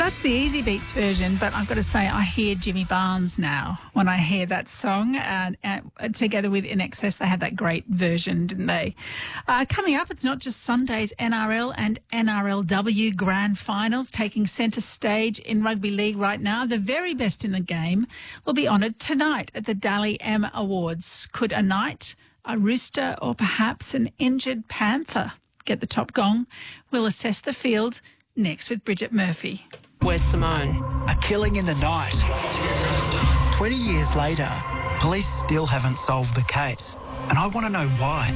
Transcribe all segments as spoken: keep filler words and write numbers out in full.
That's the Easy Beats version, but I've got to say I hear Jimmy Barnes now when I hear that song. And uh, uh, together with In Excess, they had that great version, didn't they? Uh, coming up, it's not just Sunday's N R L and N R L W grand finals taking centre stage in rugby league right now. The very best in the game will be honoured tonight at the Dally M Awards. Could a knight, a rooster or perhaps an injured panther get the top gong? We'll assess the field next with Bridget Murphy. Where's Simone? A killing in the night. twenty years later, police still haven't solved the case. And I want to know why.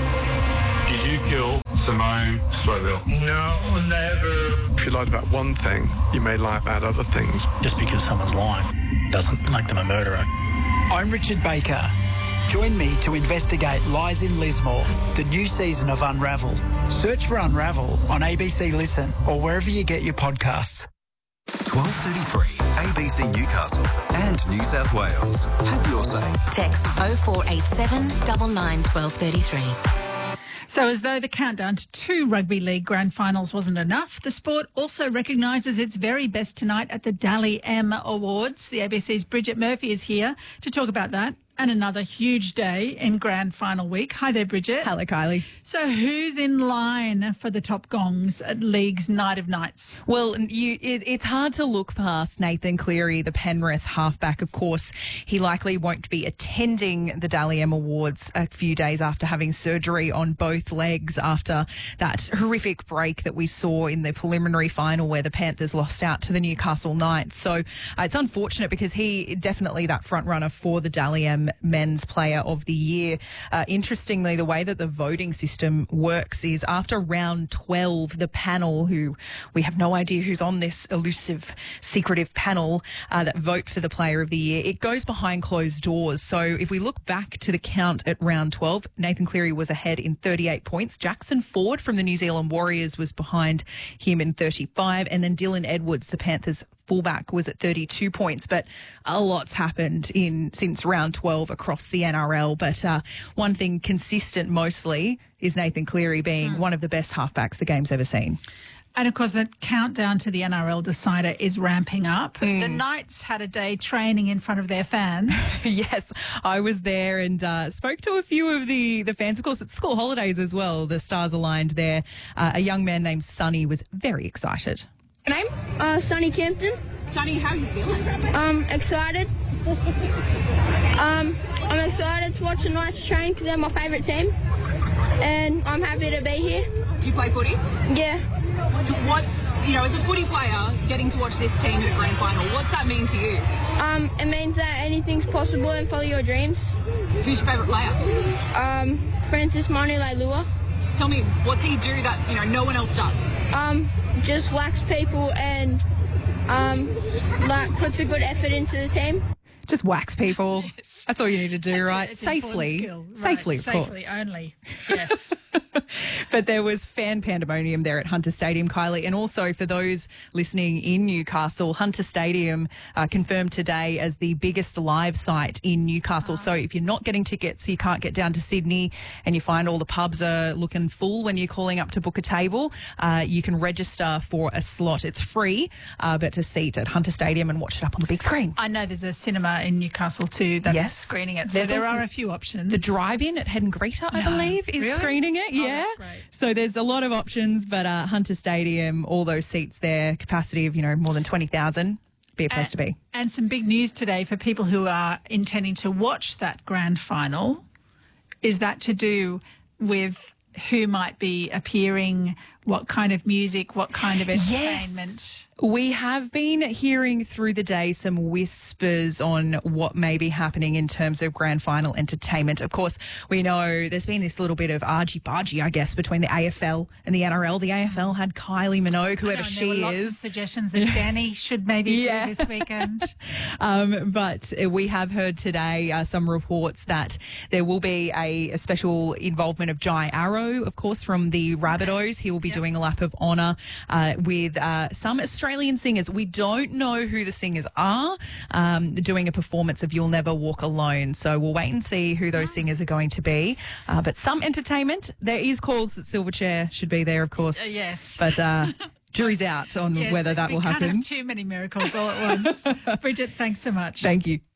Did you kill Simone Swayville? No, never. If you lied about one thing, you may lie about other things. Just because someone's lying doesn't make them a murderer. I'm Richard Baker. Join me to investigate Lies in Lismore, the new season of Unravel. Search for Unravel on A B C Listen or wherever you get your podcasts. twelve thirty-three, A B C Newcastle and New South Wales. Have your say. Text oh four eight seven, nine nine, one two three three. So as though the countdown to two rugby league grand finals wasn't enough, the sport also recognises its very best tonight at the Dally M Awards. The A B C's Bridget Murphy is here to talk about that and another huge day in grand final week. Hi there, Bridget. Hello, Kylie. So who's in line for the top gongs at League's Night of Nights? Well, you, it, it's hard to look past Nathan Cleary, the Penrith halfback. Of course, he likely won't be attending the Dally M Awards a few days after having surgery on both legs after that horrific break that we saw in the preliminary final where the Panthers lost out to the Newcastle Knights. So uh, it's unfortunate because he definitely that front runner for the Dally M Men's Player of the Year. Uh, interestingly, the way that the voting system works is after round twelve, the panel, who we have no idea who's on this elusive, secretive panel uh, that vote for the Player of the Year, it goes behind closed doors. So if we look back to the count at round twelve, Nathan Cleary was ahead in thirty-eight points. Jackson Ford from the New Zealand Warriors was behind him in thirty-five. And then Dylan Edwards, the Panthers fullback, was at thirty-two points. But a lot's happened in since round twelve across the N R L. But uh, one thing consistent mostly is Nathan Cleary being mm. one of the best halfbacks the game's ever seen. And, of course, the countdown to the N R L decider is ramping up. Mm. The Knights had a day training in front of their fans. Yes, I was there and uh, spoke to a few of the, the fans. Of course, it's school holidays as well. The stars aligned there. Uh, a young man named Sonny was very excited. Name? Uh, Sonny Campton. Sonny, how are you feeling? Um, excited. um, I'm excited to watch the Knights train because they're my favourite team. And I'm happy to be here. Do you play footy? Yeah. What's, you know, as a footy player, getting to watch this team in the grand final, what's that mean to you? Um, it means that anything's possible and follow your dreams. Who's your favourite player? Um, Francis Manu Leilua. Tell me, what's he do that, you know, no one else does? Um, just whacks people and, um, like, puts a good effort into the team. Just wax people. Yes. That's all you need to do, That's right? A, Safely. Right. Safely, of Safely course. Safely only. Yes. But there was fan pandemonium there at Hunter Stadium, Kylie. And also for those listening in Newcastle, Hunter Stadium uh, confirmed today as the biggest live site in Newcastle. So if you're not getting tickets, you can't get down to Sydney and you find all the pubs are looking full when you're calling up to book a table, uh, you can register for a slot. It's free, uh, but a seat at Hunter Stadium and watch it up on the big screen. I know there's a cinema in Newcastle too that's yes. screening it. So there's there are a few options. The drive-in at Head and Greta, I no. believe, is really? screening it. Oh, yeah. that's great. So there's a lot of options, but uh, Hunter Stadium, all those seats there, capacity of, you know, more than twenty thousand. Be a place and, to be. And some big news today for people who are intending to watch that grand final. Is that to do with who might be appearing, what kind of music, what kind of entertainment? Yes. We have been hearing through the day some whispers on what may be happening in terms of grand final entertainment. Of course, we know there's been this little bit of argy-bargy, I guess, between the A F L and the N R L. The A F L had Kylie Minogue, whoever know, she there were lots is. Of suggestions that Danny should maybe yeah. do this weekend. um, but we have heard today uh, some reports that there will be a, a special involvement of Jai Arrow, of course, from the Rabbitohs. He will be yep. doing a lap of honour uh, with uh, some Australian singers. We don't know who the singers are, um, doing a performance of You'll Never Walk Alone. So we'll wait and see who those singers are going to be. Uh, but some entertainment. There is calls that Silverchair should be there, of course. Uh, yes. But uh, jury's out on Yes, whether that we will can't happen. have too many miracles all at once. Bridget, thanks so much. Thank you.